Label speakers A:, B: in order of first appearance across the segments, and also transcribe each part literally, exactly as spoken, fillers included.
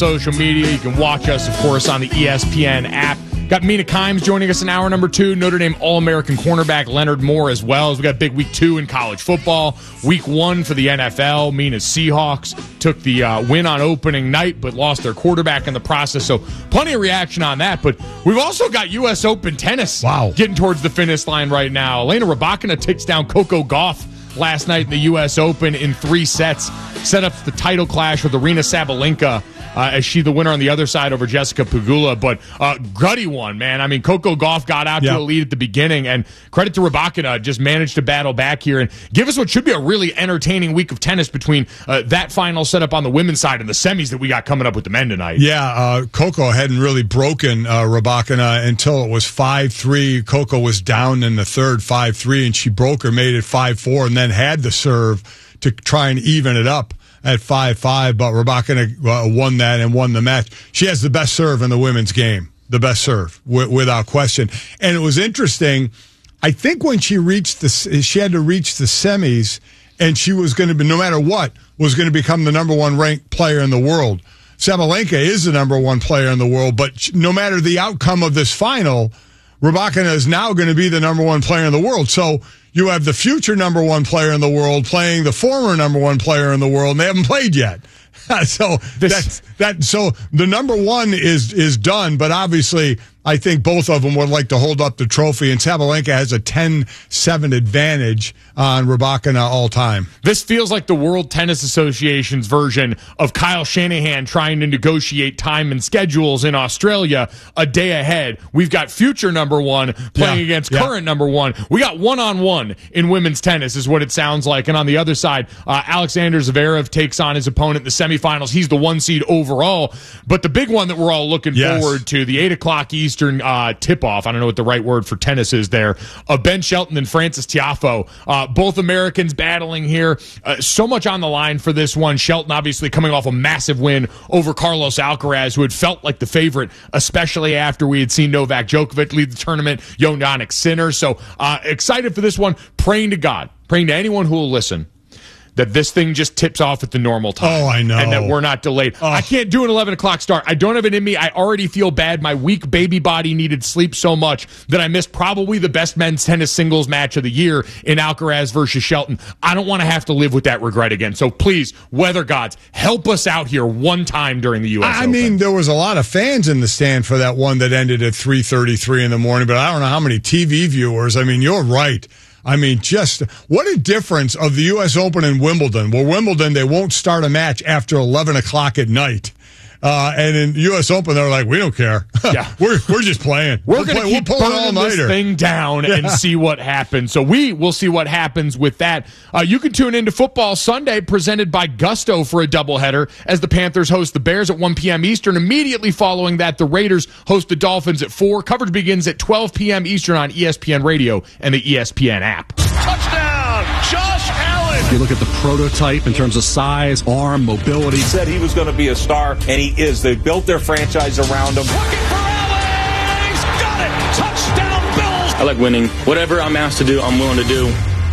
A: social media. You can watch us, of course, on the E S P N app. Got Mina Kimes joining us in hour number two. Notre Dame All-American cornerback Leonard Moore as well. As we got big week two in college football. Week one for the N F L. Mina's Seahawks took the uh, win on opening night, but lost their quarterback in the process. So plenty of reaction on that. But we've also got U S Open tennis
B: wow.
A: getting towards the finish line right now. Elena Rybakina takes down Coco Gauff last night in the U S Open in three sets. Set up the title clash with Aryna Sabalenka. Uh, as she the winner on the other side over Jessica Pegula. But uh, gutty one, man. I mean, Coco Gauff got out yep. to a lead at the beginning, and credit to Rybakina, just managed to battle back here and give us what should be a really entertaining week of tennis between uh, that final setup on the women's side and the semis that we got coming up with the men tonight.
B: Yeah, uh, Coco hadn't really broken uh, Rybakina until it was five three. Coco was down in the third five three, and she broke her, made it five four, and then had the serve to try and even it up at five five, but Rybakina uh, won that and won the match. She has the best serve in the women's game, the best serve, w- without question. And it was interesting. I think when she reached the, she had to reach the semis, and she was going to be, no matter what, was going to become the number one ranked player in the world. Sabalenka is the number one player in the world, but no matter the outcome of this final, Rybakina is now going to be the number one player in the world. So you have the future number one player in the world playing the former number one player in the world, and they haven't played yet. so
A: this,
B: that's that. So the number one is is done, but obviously I think both of them would like to hold up the trophy, and Sabalenka has a ten seven advantage on Rybakina all time.
A: This feels like the World Tennis Association's version of Kyle Shanahan trying to negotiate time and schedules in Australia a day ahead. We've got future number one playing yeah, against yeah. current number one. We got one-on-one in women's tennis is what it sounds like. And on the other side, uh, Alexander Zverev takes on his opponent in the semifinals. He's the one seed overall. But the big one that we're all looking yes. forward to, the eight o'clock Eastern uh, tip-off, I don't know what the right word for tennis is there, of Ben Shelton and Frances Tiafoe. Uh, both Americans battling here. Uh, so much on the line for this one. Shelton obviously coming off a massive win over Carlos Alcaraz, who had felt like the favorite, especially after we had seen Novak Djokovic lead the tournament, Jannik Sinner. So uh, excited for this one. Praying to God, praying to anyone who will listen, that this thing just tips off at the normal time.
B: Oh, I know.
A: And that we're not delayed. Oh. I can't do an eleven o'clock start. I don't have it in me. I already feel bad. My weak baby body needed sleep so much that I missed probably the best men's tennis singles match of the year in Alcaraz versus Shelton. I don't want to have to live with that regret again. So please, weather gods, help us out here one time during the U S
B: I
A: Open.
B: mean, there was a lot of fans in the stand for that one that ended at three thirty-three in the morning, but I don't know how many T V viewers. I mean, you're right. I mean, just what a difference of the U S Open and Wimbledon. Well, Wimbledon, they won't start a match after eleven o'clock at night. Uh, and in U S Open, they're like, we don't care.
A: Yeah.
B: we're we're just playing.
A: We're,
B: we're
A: going to
B: play,
A: keep
B: we'll
A: burning this thing down yeah. and see what happens. So we will see what happens with that. Uh, you can tune into Football Sunday, presented by Gusto, for a doubleheader as the Panthers host the Bears at one p.m. Eastern. Immediately following that, the Raiders host the Dolphins at four. Coverage begins at twelve p.m. Eastern on E S P N Radio and the E S P N app.
C: Touchdown, Josh Allen.
D: You look at the prototype in terms of size, arm, mobility.
E: He said he was going to be a star, and he is. They built their franchise around him.
C: Looking for Allen. He's got it. Touchdown, Bills.
F: I like winning. Whatever I'm asked to do, I'm willing to do.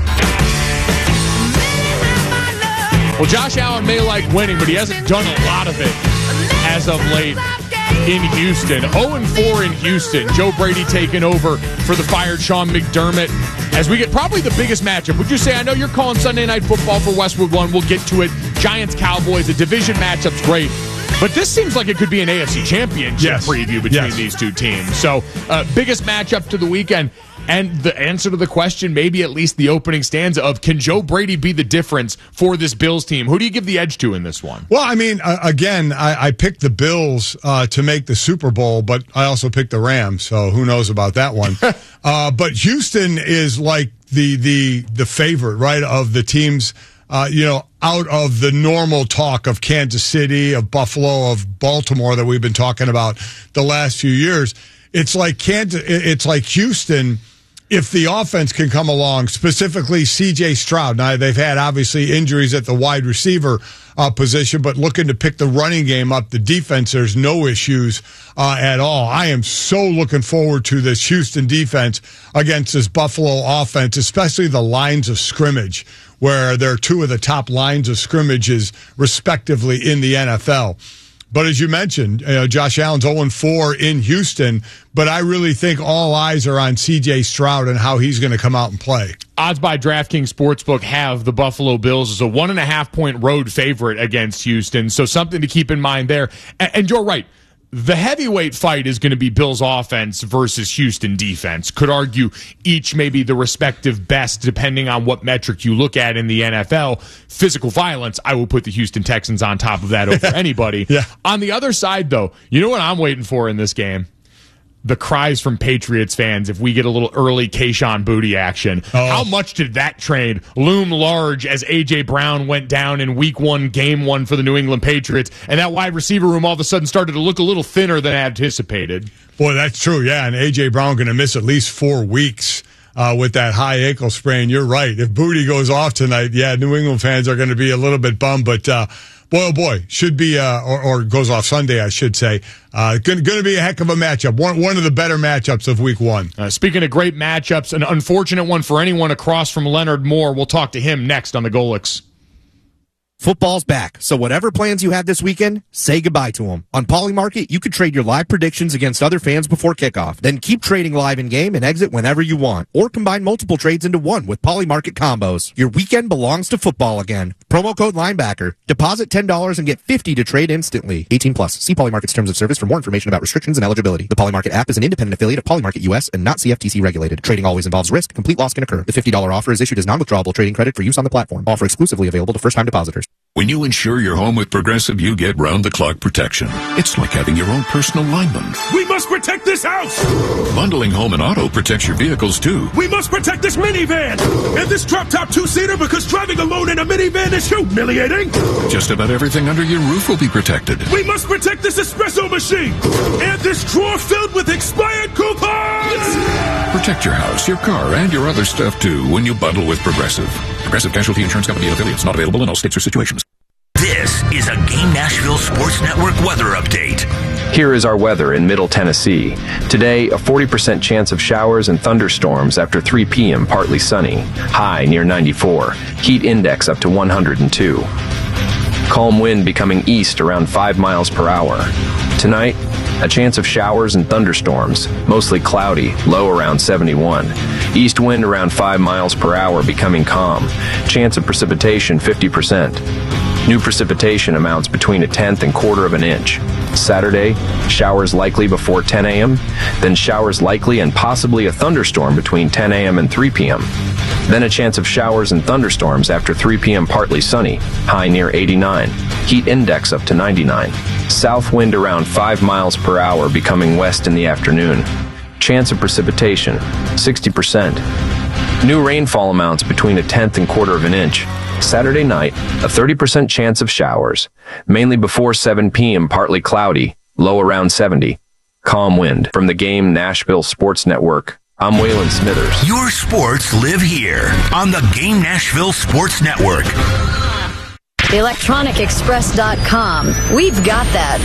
A: Well, Josh Allen may like winning, but he hasn't done a lot of it as of late in Houston. oh and four in Houston. Joe Brady taking over for the fired Sean McDermott as we get probably the biggest matchup. Would you say, I know you're calling Sunday Night Football for Westwood One. We'll get to it. Giants-Cowboys, the division matchup's great. But this seems like it could be an A F C Championship
B: yes.
A: preview between
B: yes.
A: these two teams. So, uh, biggest matchup to the weekend. And the answer to the question, maybe at least the opening stanza of, can Joe Brady be the difference for this Bills team? Who do you give the edge to in this one?
B: Well, I mean, uh, again, I, I picked the Bills uh, to make the Super Bowl, but I also picked the Rams, so who knows about that one. uh, but Houston is like the the the favorite, right, of the teams, uh, you know, out of the normal talk of Kansas City, of Buffalo, of Baltimore that we've been talking about the last few years. It's like Kansas, it's like Houston. If the offense can come along, specifically C J Stroud. Now, they've had, obviously, injuries at the wide receiver uh, position, but looking to pick the running game up, the defense, there's no issues uh, at all. I am so looking forward to this Houston defense against this Buffalo offense, especially the lines of scrimmage, where they're two of the top lines of scrimmages, respectively, in the N F L. But as you mentioned, you know, Josh Allen's oh and four in Houston, but I really think all eyes are on C J Stroud and how he's going to come out and play.
A: Odds by DraftKings Sportsbook have the Buffalo Bills as a one and a half point road favorite against Houston. So something to keep in mind there. And, and you're right. The heavyweight fight is going to be Bills offense versus Houston defense. Could argue each maybe the respective best depending on what metric you look at in the N F L. Physical violence, I will put the Houston Texans on top of that over anybody.
B: Yeah.
A: On the other side, though, you know what I'm waiting for in this game? The cries from Patriots fans if we get a little early Kayshon Boutte action. Oh. How much did that trade loom large as A J. Brown went down in week one, game one for the New England Patriots, and that wide receiver room all of a sudden started to look a little thinner than anticipated?
B: Boy, that's true, yeah, and A J. Brown going to miss at least four weeks uh, with that high ankle sprain. You're right. If Boutte goes off tonight, yeah, New England fans are going to be a little bit bummed, but uh, boy, oh boy, should be, uh, or, or goes off Sunday, I should say. Uh, going to be a heck of a matchup. One, one of the better matchups of week one.
A: Uh, speaking of great matchups, an unfortunate one for anyone across from Leonard Moore. We'll talk to him next on the Golix.
G: Football's back, so whatever plans you had this weekend, say goodbye to them. On Polymarket, you can trade your live predictions against other fans before kickoff. Then keep trading live in-game and exit whenever you want. Or combine multiple trades into one with Polymarket combos. Your weekend belongs to football again. Promo code Linebacker. Deposit ten dollars and get fifty dollars to trade instantly. eighteen plus. See Polymarket's terms of service for more information about restrictions and eligibility. The Polymarket app is an independent affiliate of Polymarket U S and not C F T C regulated. Trading always involves risk. Complete loss can occur. The fifty dollars offer is issued as non-withdrawable trading credit for use on the platform. Offer exclusively available to first-time depositors.
H: When you insure your home with Progressive, you get round-the-clock protection. It's like having your own personal lineman.
C: We must protect this house!
H: Bundling home and auto protects your vehicles, too.
C: We must protect this minivan! And this drop-top two-seater because driving alone in a minivan is humiliating!
H: Just about everything under your roof will be protected.
C: We must protect this espresso machine! And this drawer filled with expired coupons!
H: Protect your house, your car, and your other stuff, too, when you bundle with Progressive. Progressive Casualty Insurance Company and affiliates. Not available in all states or situations.
I: This is a Game Nashville Sports Network weather update.
J: Here is our weather in Middle Tennessee. Today, a forty percent chance of showers and thunderstorms after three p.m., partly sunny. High near ninety-four. Heat index up to one hundred two. Calm wind becoming east around five miles per hour. Tonight, a chance of showers and thunderstorms, mostly cloudy, low around seventy-one. East wind around five miles per hour becoming calm. Chance of precipitation fifty percent. New precipitation amounts between a tenth and quarter of an inch. Saturday, showers likely before ten a.m., then showers likely and possibly a thunderstorm between ten a.m. and three p.m. Then a chance of showers and thunderstorms after three p.m. partly sunny, high near eighty-nine. Heat index up to ninety-nine. South wind around five miles per hour becoming west in the afternoon. Chance of precipitation, sixty percent. New rainfall amounts between a tenth and quarter of an inch. Saturday night, a thirty percent chance of showers, mainly before seven p.m. partly cloudy, low around seventy. Calm wind. From the Game Nashville Sports Network, I'm Waylon Smithers.
I: Your sports live here on the Game Nashville Sports Network.
K: electronic express dot com. We've got that.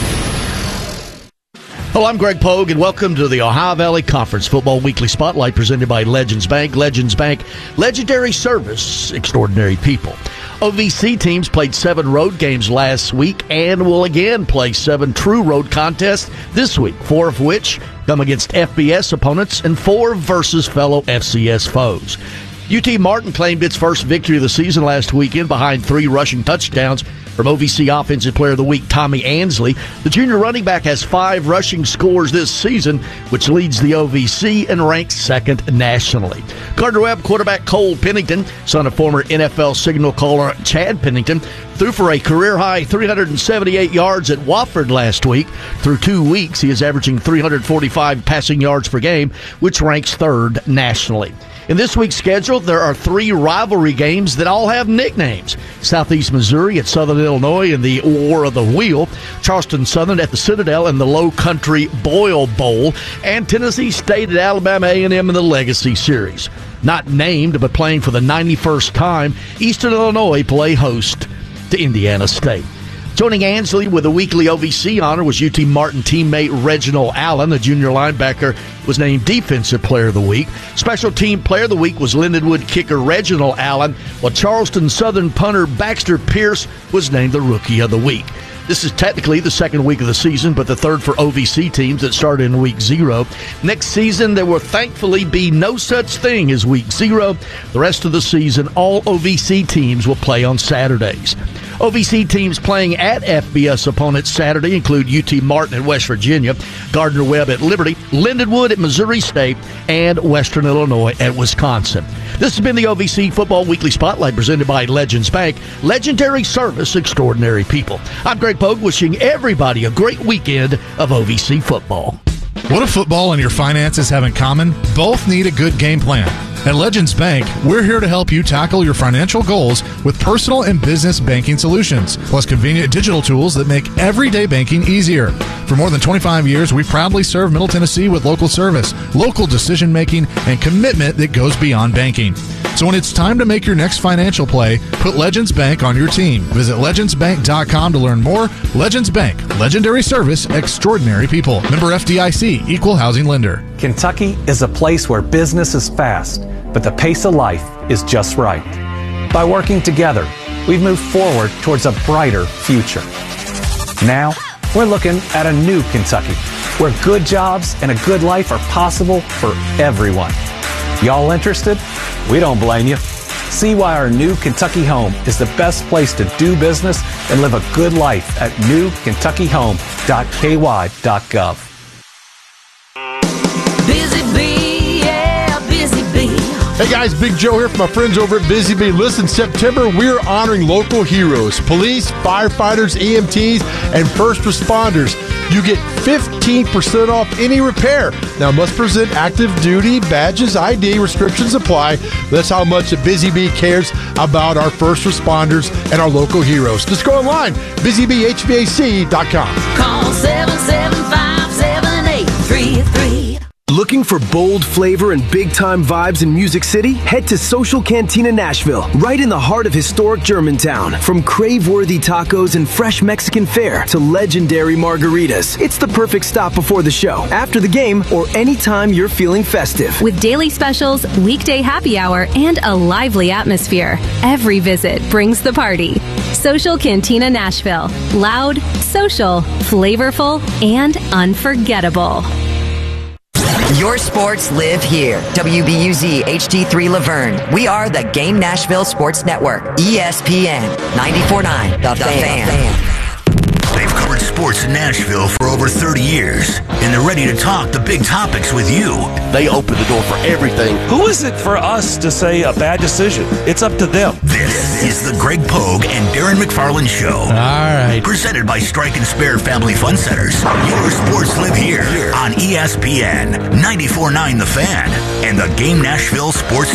L: Hello, I'm Greg Pogue, and welcome to the Ohio Valley Conference Football Weekly Spotlight presented by Legends Bank. Legends Bank, legendary service, extraordinary people. O V C teams played seven road games last week and will again play seven true road contests this week, four of which come against F B S opponents and four versus fellow F C S foes. U T Martin claimed its first victory of the season last weekend behind three rushing touchdowns from O V C Offensive Player of the Week Tommy Ansley. The junior running back has five rushing scores this season, which leads the O V C and ranks second nationally. Gardner Webb quarterback Cole Pennington, son of former N F L signal caller Chad Pennington, threw for a career-high three hundred seventy-eight yards at Wofford last week. Through two weeks, he is averaging three hundred forty-five passing yards per game, which ranks third nationally. In this week's schedule, there are three rivalry games that all have nicknames. Southeast Missouri at Southern Illinois in the War of the Wheel, Charleston Southern at the Citadel in the Low Country Boyle Bowl, and Tennessee State at Alabama A and M in the Legacy Series. Not named, but playing for the ninety-first time, Eastern Illinois play host to Indiana State. Joining Ansley with a weekly O V C honor was U T Martin teammate Reginald Allen. The junior linebacker was named Defensive Player of the Week. Special Team Player of the Week was Lindenwood kicker Reginald Allen, while Charleston Southern punter Baxter Pierce was named the Rookie of the Week. This is technically the second week of the season, but the third for O V C teams that started in week zero. Next season, there will thankfully be no such thing as week zero. The rest of the season, all O V C teams will play on Saturdays. O V C teams playing at F B S opponents Saturday include U T Martin at West Virginia, Gardner-Webb at Liberty, Lindenwood at Missouri State, and Western Illinois at Wisconsin. This has been the O V C Football Weekly Spotlight presented by Legends Bank. Legendary service, extraordinary people. I'm Greg Pogue, wishing everybody a great weekend of O V C football.
M: What do football and your finances have in common? Both need a good game plan. At Legends Bank, we're here to help you tackle your financial goals with personal and business banking solutions, plus convenient digital tools that make everyday banking easier. For more than twenty-five years, we've proudly served Middle Tennessee with local service, local decision-making, and commitment that goes beyond banking. So when it's time to make your next financial play, put Legends Bank on your team. Visit legends bank dot com to learn more. Legends Bank, legendary service, extraordinary people. Member F D I C, equal housing lender.
N: Kentucky is a place where business is fast, but the pace of life is just right. By working together, we've moved forward towards a brighter future. Now, we're looking at a new Kentucky, where good jobs and a good life are possible for everyone. Y'all interested? We don't blame you. See why our new Kentucky home is the best place to do business and live a good life at new kentucky home dot k y dot gov.
O: Busy Bee, yeah, Busy Bee.
P: Hey guys, Big Joe here from my friends over at Busy Bee. Listen, September we're honoring local heroes, police, firefighters, E M Ts, and first responders. You get fifteen percent off any repair. Now, must present active duty badges, I D, restrictions apply. That's how much the Busy Bee cares about our first responders and our local heroes. Just go online, busy bee h v a c dot com.
O: Call seven seven five, seven eight three three.
Q: Looking for bold flavor and big-time vibes in Music City? Head to Social Cantina Nashville, right in the heart of historic Germantown. From crave-worthy tacos and fresh Mexican fare to legendary margaritas, it's the perfect stop before the show, after the game, or anytime you're feeling festive.
R: With daily specials, weekday happy hour, and a lively atmosphere, every visit brings the party. Social Cantina Nashville. Loud, social, flavorful, and unforgettable.
S: Your sports live here. W B U Z H D three Laverne. We are the Game Nashville Sports Network. E S P N ninety-four point nine. The, the Fan. Fan.
I: They've covered sports in Nashville for over thirty years, and they're ready to talk the big topics with you.
T: They open the door for everything.
E: Who is it for us to say a bad decision? It's up to them.
I: This is the Greg Pogue and Darren McFarland Show.
L: All right.
I: Presented by Strike and Spare Family Fun Centers. Your sports live here on E S P N ninety-four point nine The Fan and the Game Nashville Sports